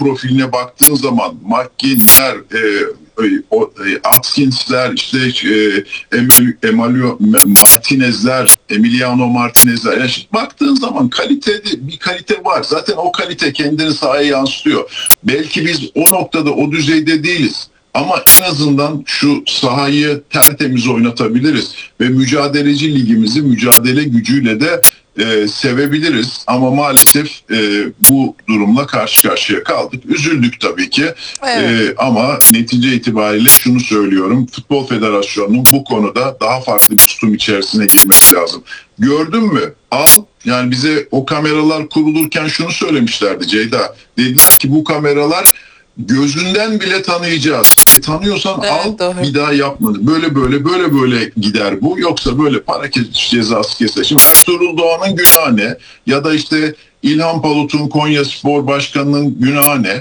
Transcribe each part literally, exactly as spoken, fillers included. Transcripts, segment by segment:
profiline baktığın zaman McGinn'ler, e, o, e, Atkins'ler, işte e, Emilio Martinez'ler, Emiliano Martinez'ler. Yani şimdi baktığın zaman kalitede bir kalite var. Zaten o kalite kendini sahaya yansıtıyor. Belki biz o noktada, o düzeyde değiliz. Ama en azından şu sahayı tertemiz oynatabiliriz ve mücadeleci ligimizi mücadele gücüyle de e, sevebiliriz. Ama maalesef e, bu durumla karşı karşıya kaldık. Üzüldük tabii ki. Evet. E, ama netice itibariyle şunu söylüyorum. Futbol Federasyonu'nun bu konuda daha farklı bir tutum içerisine girmesi lazım. Gördün mü? Al. Yani bize o kameralar kurulurken şunu söylemişlerdi Ceyda. Dediler ki bu kameralar gözünden bile tanıyacağız. E, tanıyorsan evet, al doğru. Bir daha yapmadı. Böyle böyle böyle böyle gider bu. Yoksa böyle para cezası kesilir. Şimdi Ertuğrul Doğan'ın günahı ne? Ya da işte İlhan Palut'un Konyaspor Başkanı'nın günahı ne?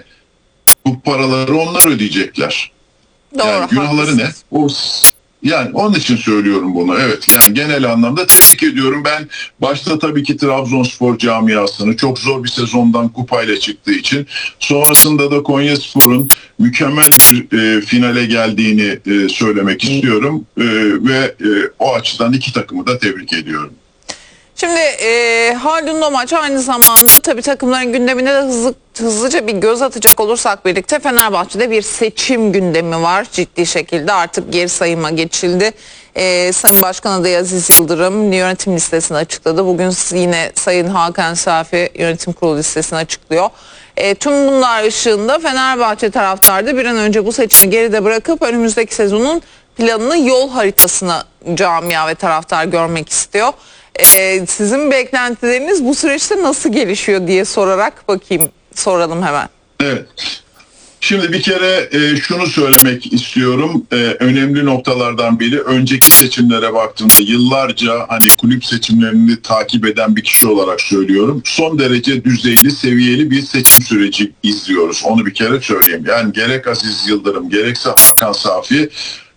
Bu paraları onlar ödeyecekler. Doğru, yani günahları haklısınız. Ne? O Yani onun için söylüyorum bunu. Evet, yani genel anlamda tebrik ediyorum. Ben başta tabii ki Trabzonspor camiasını çok zor bir sezondan kupayla çıktığı için, sonrasında da Konyaspor'un mükemmel bir e, finale geldiğini e, söylemek istiyorum e, ve e, o açıdan iki takımı da tebrik ediyorum. Şimdi e, Haldun Domaç aynı zamanda tabii takımların gündemine de hızlı, hızlıca bir göz atacak olursak birlikte Fenerbahçe'de bir seçim gündemi var ciddi şekilde, artık geri sayıma geçildi. E, Sayın Başkan adayı Aziz Yıldırım yönetim listesini açıkladı. Bugün yine Sayın Hakan Safi yönetim kurulu listesini açıklıyor. E, tüm bunlar ışığında Fenerbahçe taraftarı da bir an önce bu seçimi geride bırakıp önümüzdeki sezonun planını, yol haritasını camia ve taraftar görmek istiyor. Ee, sizin beklentileriniz bu süreçte nasıl gelişiyor diye sorarak bakayım, soralım hemen. Evet. Şimdi bir kere e, şunu söylemek istiyorum. E, önemli noktalardan biri, önceki seçimlere baktığımda yıllarca hani kulüp seçimlerini takip eden bir kişi olarak söylüyorum. Son derece düzeyli, seviyeli bir seçim süreci izliyoruz. Onu bir kere söyleyeyim. Yani gerek Aziz Yıldırım, gerekse Hakan Safi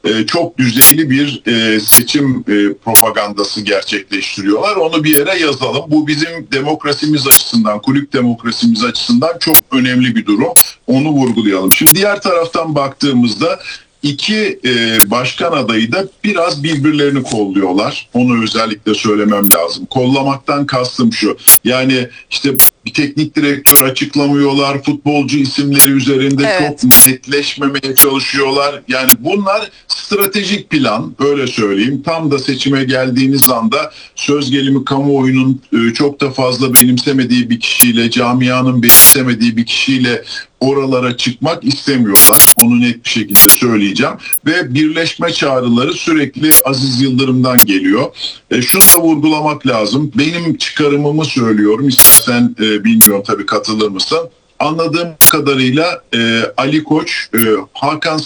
çok düzeyli bir seçim propagandası gerçekleştiriyorlar. Onu bir yere yazalım. Bu bizim demokrasimiz açısından, kulüp demokrasimiz açısından çok önemli bir durum. Onu vurgulayalım. Şimdi diğer taraftan baktığımızda iki başkan adayı da biraz birbirlerini kolluyorlar. Onu özellikle söylemem lazım. Kollamaktan kastım şu. Yani işte bir teknik direktör açıklamıyorlar. Futbolcu isimleri üzerinde evet. çok netleşmemeye çalışıyorlar. Yani bunlar stratejik plan, öyle söyleyeyim. Tam da seçime geldiğiniz anda söz gelimi kamuoyunun çok da fazla benimsemediği bir kişiyle, camianın benimsemediği bir kişiyle oralara çıkmak istemiyorlar. Onu net bir şekilde söyleyeceğim. Ve birleşme çağrıları sürekli Aziz Yıldırım'dan geliyor. E, şunu da vurgulamak lazım. Benim çıkarımımı söylüyorum. İstersen e, bilmiyorum tabii katılır mısın? Anladığım kadarıyla e, Ali Koç, e, Hakan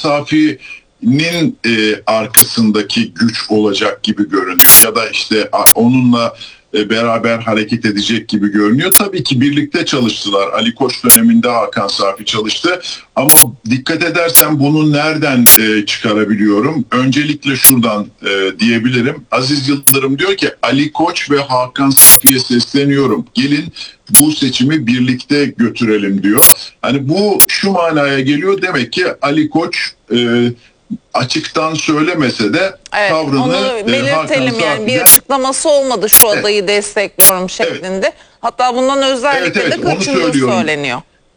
Safi'nin e, arkasındaki güç olacak gibi görünüyor. Ya da işte onunla beraber hareket edecek gibi görünüyor. Tabii ki birlikte çalıştılar. Ali Koç döneminde Hakan Safi çalıştı. Ama dikkat edersen bunu nereden e, çıkarabiliyorum? Öncelikle şuradan e, diyebilirim. Aziz Yıldırım diyor ki Ali Koç ve Hakan Safi'ye sesleniyorum. Gelin bu seçimi birlikte götürelim diyor. Hani bu şu manaya geliyor. Demek ki Ali Koç e, açıktan söylemese de evet, tavrını onu belirtelim e, yani bir açıklaması olmadı şu adayı evet. destekliyorum şeklinde. Evet. Hatta bundan özellikle evet, evet, de kaçındığı söyleniyor.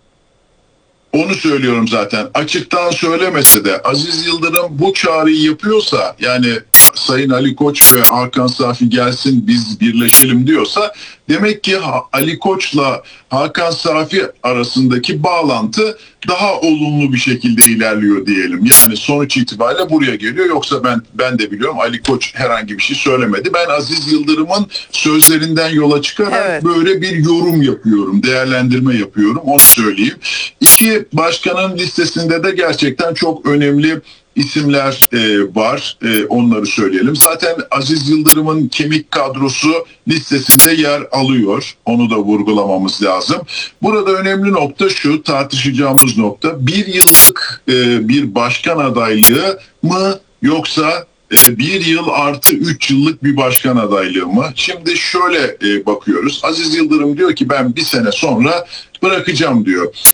Onu söylüyorum zaten. Açıktan söylemese de Aziz Yıldırım bu çağrıyı yapıyorsa, yani Sayın Ali Koç ve Hakan Safi gelsin biz birleşelim diyorsa, demek ki Ali Koç'la Hakan Safi arasındaki bağlantı daha olumlu bir şekilde ilerliyor diyelim. Yani sonuç itibariyle buraya geliyor. Yoksa ben ben de biliyorum Ali Koç herhangi bir şey söylemedi. Ben Aziz Yıldırım'ın sözlerinden yola çıkarak evet. böyle bir yorum yapıyorum, değerlendirme yapıyorum. Onu söyleyeyim. İki başkanın listesinde de gerçekten çok önemli isimler e, var. E, onları söyleyelim. Zaten Aziz Yıldırım'ın kemik kadrosu listesinde yer alıyor. Onu da vurgulamamız lazım. Burada önemli nokta şu, tartışacağımız nokta. Bir yıllık e, bir başkan adaylığı mı, yoksa e, bir yıl artı üç yıllık bir başkan adaylığı mı? Şimdi şöyle e, bakıyoruz. Aziz Yıldırım diyor ki ben bir sene sonra bırakacağım diyor.